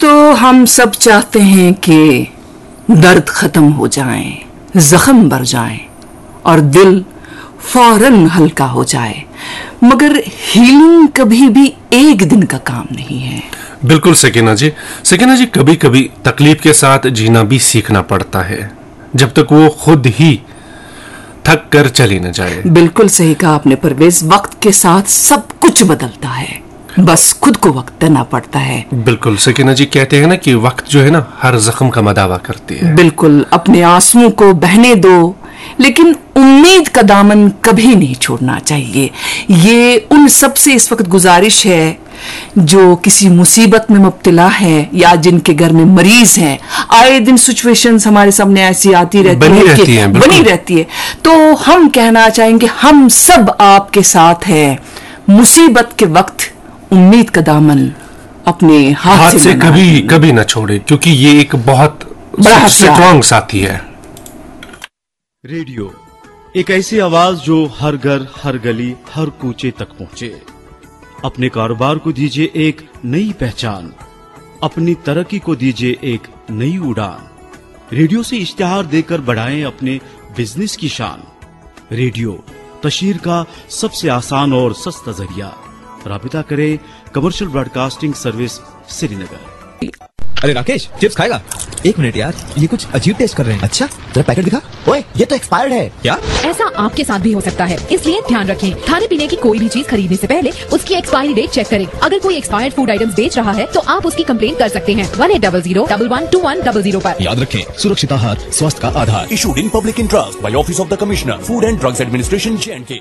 तो हम सब चाहते हैं कि दर्द खत्म हो जाए, जख्म भर जाए और दिल फौरन हल्का हो जाए, मगर हीलिंग कभी भी एक दिन का काम नहीं है। बिल्कुल सकीना जी, कभी कभी तकलीफ के साथ जीना भी सीखना पड़ता है, जब तक वो खुद ही थक कर चली न जाए। बिल्कुल सही कहा आपने परवेज, वक्त के साथ सब कुछ बदलता है, बस खुद को वक्त देना पड़ता है। बिल्कुल सकीना जी, कहते हैं ना कि वक्त जो है ना हर जख्म का मदावा करती है। बिल्कुल, अपने आंसुओं को बहने दो, लेकिन उम्मीद का दामन कभी नहीं छोड़ना चाहिए। ये उन सब से इस वक्त गुजारिश है जो किसी मुसीबत में मुब्तला है या जिनके घर में मरीज हैं। आए दिन सिचुएशंस हमारे सामने ऐसी आती रहती बनी रहती है। तो हम कहना चाहेंगे हम सब आपके साथ हैं। मुसीबत के वक्त उम्मीद का दामन अपने हाथ से कभी न छोड़े, क्योंकि ये एक बहुत बड़ा स्ट्रॉन्ग साथी है। रेडियो एक ऐसी आवाज जो हर घर, हर गली, हर कूचे तक पहुंचे। अपने कारोबार को दीजिए एक नई पहचान, अपनी तरक्की को दीजिए एक नई उड़ान। रेडियो से इश्तिहार देकर बढ़ाएं अपने बिजनेस की शान। रेडियो तशहीर का सबसे आसान और सस्ता जरिया। राबिता करें कमर्शियल ब्रॉडकास्टिंग सर्विस, श्रीनगर। अरे राकेश, चिप्स खाएगा? एक मिनट यार, ये कुछ अजीब टेस्ट कर रहे हैं। अच्छा, जरा पैकेट दिखा। ओए, ये तो एक्सपायर्ड है। क्या? ऐसा आपके साथ भी हो सकता है, इसलिए ध्यान रखें। खाने पीने की कोई भी चीज खरीदने से पहले उसकी एक्सपायरी डेट चेक करें। अगर कोई एक्सपायर्ड फूड आइटम्स बेच रहा है तो आप उसकी कंप्लेंट कर सकते हैं 1800-112100 पर। याद रखें, सुरक्षित आहार स्वास्थ्य का आधार। Issued in public interest by Office of the Commissioner, Food and Drugs Administration, J&K।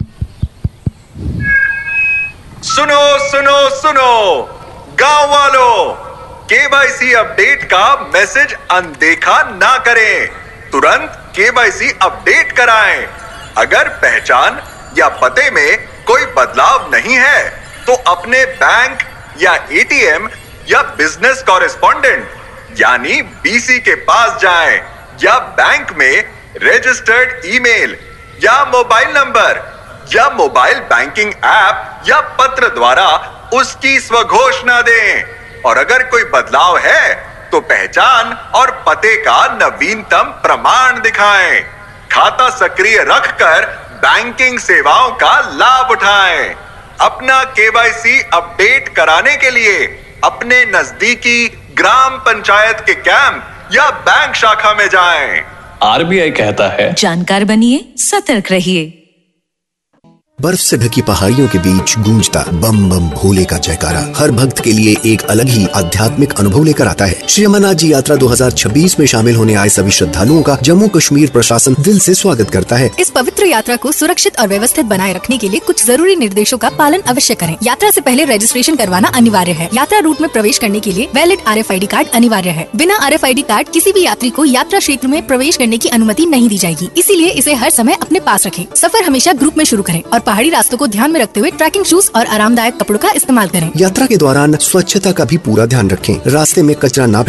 सुनो सुनो सुनो गांव वालों, केवाईसी अपडेट का मैसेज अनदेखा ना करें, तुरंत केवाईसी अपडेट कराएं। अगर पहचान या पते में कोई बदलाव नहीं है तो अपने बैंक या एटीएम या बिजनेस कॉरेस्पॉन्डेंट यानी बीसी के पास जाएं या बैंक में रजिस्टर्ड ईमेल या मोबाइल नंबर या मोबाइल बैंकिंग ऐप या पत्र द्वारा उसकी स्वघोषणा दें। और अगर कोई बदलाव है तो पहचान और पते का नवीनतम प्रमाण दिखाएं। खाता सक्रिय रखकर बैंकिंग सेवाओं का लाभ उठाएं। अपना केवाईसी अपडेट कराने के लिए अपने नजदीकी ग्राम पंचायत के कैंप या बैंक शाखा में जाएं। आरबीआई कहता है, जानकार बनिए, सतर्क रहिए। बर्फ से ढकी पहाड़ियों के बीच गूंजता बम बम भोले का जयकारा हर भक्त के लिए एक अलग ही आध्यात्मिक अनुभव लेकर आता है। श्री अमरनाथ जी यात्रा 2026 में शामिल होने आए सभी श्रद्धालुओं का जम्मू कश्मीर प्रशासन दिल से स्वागत करता है। इस पवित्र यात्रा को सुरक्षित और व्यवस्थित बनाए रखने के लिए कुछ जरूरी निर्देशों का पालन अवश्य करें। यात्रा से पहले रजिस्ट्रेशन करवाना अनिवार्य है। यात्रा रूट में प्रवेश करने के लिए वैलिड RFID कार्ड अनिवार्य है। बिना RFID कार्ड किसी भी यात्री को यात्रा क्षेत्र में प्रवेश करने की अनुमति नहीं दी जाएगी, इसीलिए इसे हर समय अपने पास रखें। सफर हमेशा ग्रुप में शुरू करें और पहाड़ी रास्तों को ध्यान में रखते हुए ट्रैकिंग शूज और आरामदायक कपड़ों का इस्तेमाल करें। यात्रा के दौरान स्वच्छता का भी पूरा ध्यान रखें। रास्ते में कचरा न